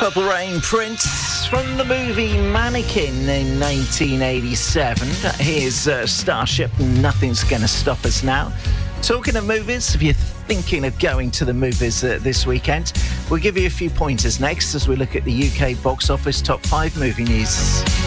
Purple Rain, Prince, from the movie Mannequin in 1987. Here's Starship, Nothing's Gonna Stop Us Now. Talking of movies, if you're thinking of going to the movies this weekend, we'll give you a few pointers next as we look at the UK box office top 5 movie news.